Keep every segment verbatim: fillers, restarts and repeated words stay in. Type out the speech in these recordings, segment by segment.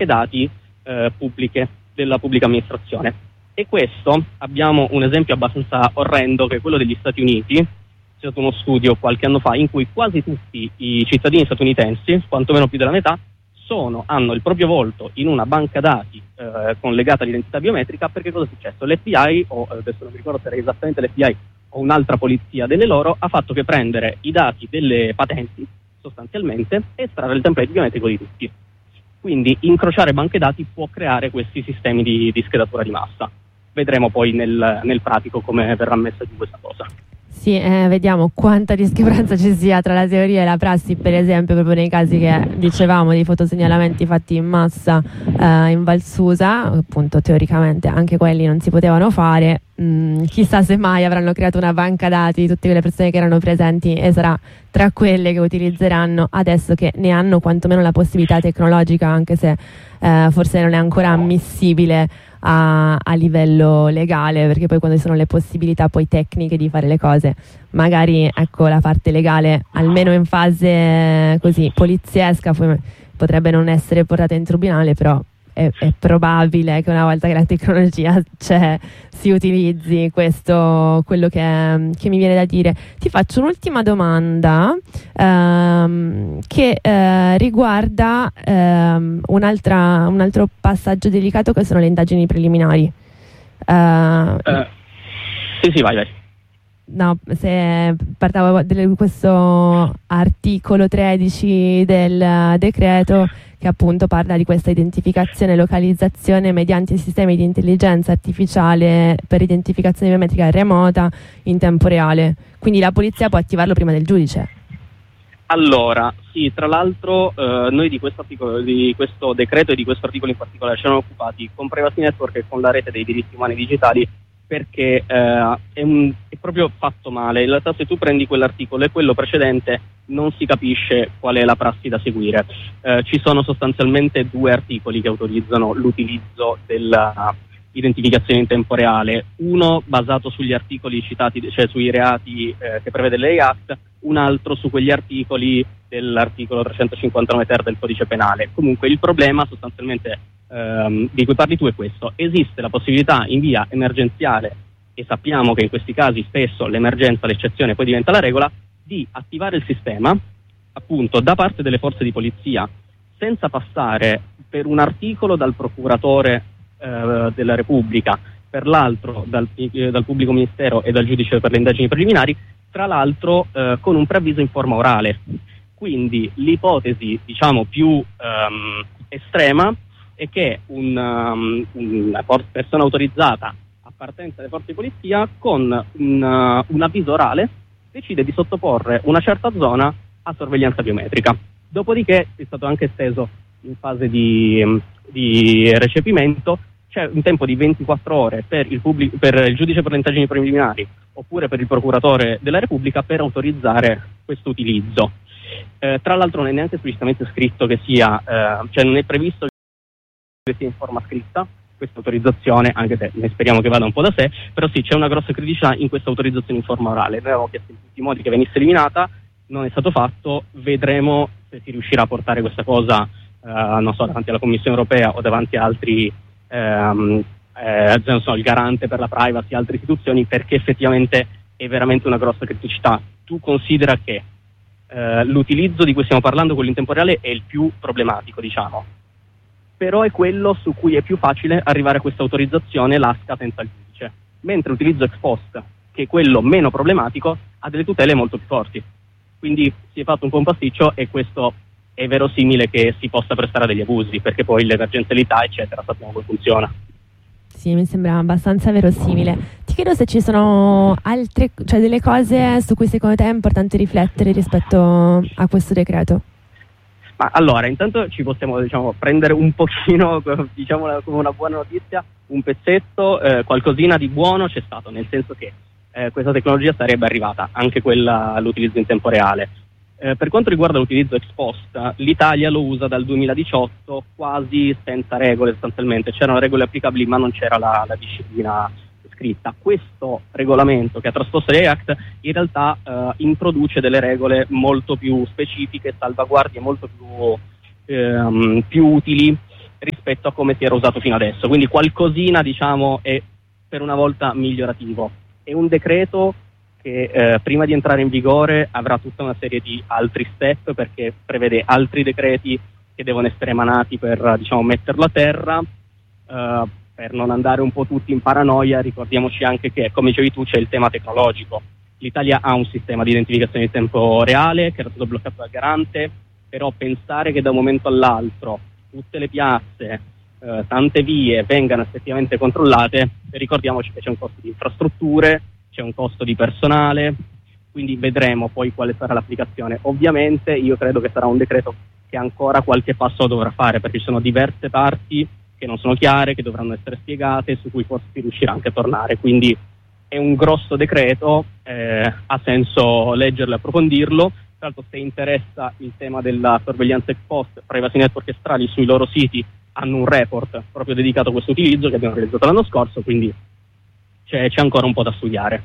banche dati eh, pubbliche della pubblica amministrazione. E questo, abbiamo un esempio abbastanza orrendo, che è quello degli Stati Uniti. C'è stato uno studio qualche anno fa in cui quasi tutti i cittadini statunitensi, quantomeno più della metà, sono, hanno il proprio volto in una banca dati eh, collegata all'identità biometrica. Perché cosa è successo? L'F B I, o adesso non mi ricordo se era esattamente l'F B I o un'altra polizia delle loro, ha fatto che prendere i dati delle patenti sostanzialmente e estrarre il template biometrico di tutti. Quindi incrociare banche dati può creare questi sistemi di, di schedatura di massa. Vedremo poi nel, nel pratico come verrà messa giù questa cosa. Sì, eh, vediamo quanta discrepanza ci sia tra la teoria e la prassi, per esempio proprio nei casi che dicevamo di fotosegnalamenti fatti in massa eh, in Val Susa. Appunto teoricamente anche quelli non si potevano fare. Mm, chissà se mai avranno creato una banca dati di tutte quelle persone che erano presenti e sarà tra quelle che utilizzeranno adesso che ne hanno quantomeno la possibilità tecnologica, anche se eh, forse non è ancora ammissibile A, a livello legale, perché poi quando ci sono le possibilità poi tecniche di fare le cose, magari ecco la parte legale almeno in fase così poliziesca poi potrebbe non essere portata in tribunale, però è, è probabile che una volta che la tecnologia c'è si utilizzi questo, quello che, che mi viene da dire. Ti faccio un'ultima domanda ehm, che eh, riguarda ehm, un'altra, un altro passaggio delicato, che sono le indagini preliminari. Uh, uh, sì sì vai vai No, se parlavo di questo articolo tredici del decreto che appunto parla di questa identificazione e localizzazione mediante sistemi di intelligenza artificiale per identificazione biometrica remota in tempo reale. Quindi la polizia può attivarlo prima del giudice. Allora, sì, tra l'altro eh, noi di questo articolo, di questo decreto e di questo articolo in particolare ci siamo occupati con Privacy Network e con la rete dei diritti umani digitali, perché eh, è, un, è proprio fatto male. In realtà se tu prendi quell'articolo e quello precedente non si capisce qual è la prassi da seguire. Eh, ci sono sostanzialmente due articoli che autorizzano l'utilizzo della identificazione in tempo reale, uno basato sugli articoli citati, cioè sui reati eh, che prevede l'A I Act, un altro su quegli articoli dell'articolo trecentocinquantanove ter del codice penale. Comunque il problema sostanzialmente ehm, di cui parli tu è questo: esiste la possibilità in via emergenziale, e sappiamo che in questi casi spesso l'emergenza, l'eccezione poi diventa la regola, di attivare il sistema appunto da parte delle forze di polizia senza passare per un articolo dal procuratore eh, della Repubblica, per l'altro dal, eh, dal pubblico ministero e dal giudice per le indagini preliminari, tra l'altro eh, con un preavviso in forma orale. Quindi l'ipotesi diciamo più um, estrema è che un, um, una persona autorizzata appartenente alle forze di polizia con un, uh, un avviso orale decide di sottoporre una certa zona a sorveglianza biometrica. Dopodiché è stato anche esteso in fase di, di recepimento, c'è un tempo di ventiquattro ore per il, pubblic- per il giudice per le indagini preliminari oppure per il procuratore della Repubblica per autorizzare questo utilizzo. Eh, tra l'altro non è neanche esplicitamente scritto che sia, eh, cioè non è previsto che sia in forma scritta questa autorizzazione, anche se ne speriamo che vada un po' da sé, però sì, c'è una grossa criticità in questa autorizzazione in forma orale. Noi avevamo chiesto in tutti i modi che venisse eliminata, non è stato fatto, vedremo se si riuscirà a portare questa cosa eh, non so, davanti alla Commissione Europea o davanti a altri ehm, eh, non so, il garante per la privacy, altre istituzioni, perché effettivamente è veramente una grossa criticità. Tu considera che eh, l'utilizzo di cui stiamo parlando, quello in tempo reale, è il più problematico, diciamo, però è quello su cui è più facile arrivare a questa autorizzazione, la scadenza al giudice, mentre l'utilizzo ex post, che è quello meno problematico, ha delle tutele molto più forti. Quindi si è fatto un po' un pasticcio e questo è verosimile che si possa prestare a degli abusi, perché poi l'emergenzialità eccetera sappiamo come funziona. Sì, mi sembra abbastanza verosimile. Ti chiedo se ci sono altre, cioè delle cose su cui secondo te è importante riflettere rispetto a questo decreto. Ma allora, intanto ci possiamo diciamo prendere un pochino, diciamo come una buona notizia, un pezzetto, eh, qualcosina di buono c'è stato, nel senso che eh, questa tecnologia sarebbe arrivata, anche quella all'utilizzo in tempo reale. Eh, per quanto riguarda l'utilizzo ex post, l'Italia lo usa dal duemiladiciotto quasi senza regole sostanzialmente, c'erano regole applicabili ma non c'era la, la disciplina scritta. Questo regolamento che ha trasposto l'A I Act in realtà eh, introduce delle regole molto più specifiche, salvaguardie molto più, ehm, più utili rispetto a come si era usato fino adesso, quindi qualcosina diciamo è per una volta migliorativo. È un decreto che eh, prima di entrare in vigore avrà tutta una serie di altri step, perché prevede altri decreti che devono essere emanati per diciamo metterlo a terra. Uh, per non andare un po' tutti in paranoia, ricordiamoci anche che, come dicevi tu, c'è il tema tecnologico. L'Italia ha un sistema di identificazione in tempo reale che era stato bloccato dal Garante, però pensare che da un momento all'altro tutte le piazze, eh, tante vie vengano effettivamente controllate, ricordiamoci che c'è un costo di infrastrutture, c'è un costo di personale, quindi vedremo poi quale sarà l'applicazione. Ovviamente io credo che sarà un decreto che ancora qualche passo dovrà fare, perché ci sono diverse parti che non sono chiare, che dovranno essere spiegate, su cui forse si riuscirà anche a tornare. Quindi è un grosso decreto, eh, ha senso leggerlo e approfondirlo. Tra l'altro, se interessa il tema della sorveglianza ex post, Privacy Network e Strali sui loro siti hanno un report proprio dedicato a questo utilizzo che abbiamo realizzato l'anno scorso, quindi c'è, c'è ancora un po' da studiare.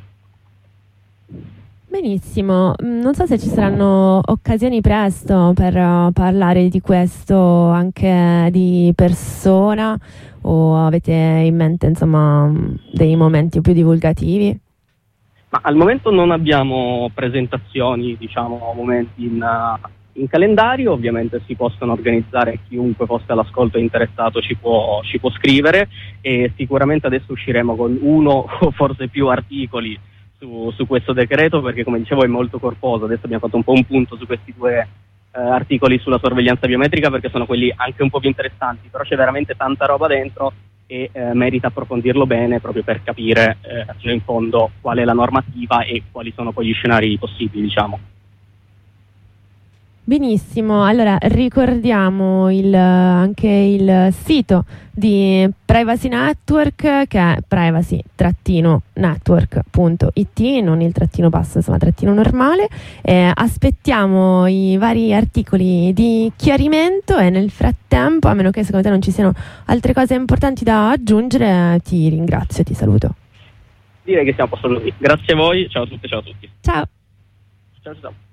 Benissimo, non so se ci saranno occasioni presto per uh, parlare di questo anche di persona, o avete in mente insomma dei momenti più divulgativi? Ma al momento non abbiamo presentazioni, diciamo, momenti in, uh, in calendario. Ovviamente si possono organizzare, chiunque fosse all'ascolto e interessato ci può, ci può scrivere, e sicuramente adesso usciremo con uno o forse più articoli Su, su questo decreto, perché come dicevo è molto corposo. Adesso abbiamo fatto un po' un punto su questi due eh, articoli sulla sorveglianza biometrica, perché sono quelli anche un po' più interessanti, però c'è veramente tanta roba dentro e eh, merita approfondirlo bene, proprio per capire eh, fino in fondo qual è la normativa e quali sono poi gli scenari possibili, diciamo. Benissimo, allora ricordiamo il, anche il sito di Privacy Network, che è privacy network punto it, non il trattino basso, insomma trattino normale. Eh, aspettiamo i vari articoli di chiarimento e nel frattempo, a meno che secondo te non ci siano altre cose importanti da aggiungere, ti ringrazio, ti saluto. Direi che siamo a posto così. Grazie a voi, ciao a tutte, ciao a tutti. Ciao. Ciao ciao.